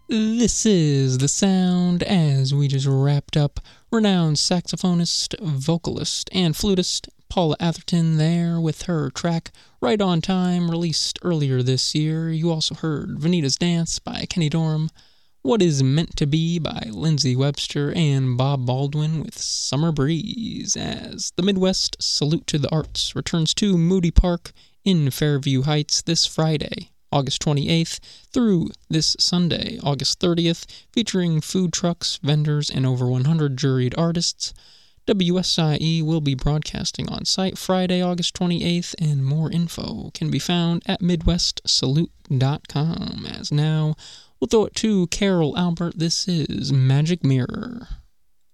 This is the sound as we just wrapped up renowned saxophonist, vocalist, and flutist Paula Atherton there with her track Right on Time, released earlier this year. You also heard Vanita's Dance by Kenny Dorham, What Is Meant to Be by Lindsey Webster, and Bob Baldwin with Summer Breeze, as the Midwest Salute to the Arts returns to Moody Park in Fairview Heights this Friday, August 28th, through this Sunday, August 30th, featuring food trucks, vendors, and over 100 juried artists. WSIE will be broadcasting on site Friday, August 28th, and more info can be found at MidwestSalute.com. As now, we'll throw it to Carol Albert. This is Magic Mirror.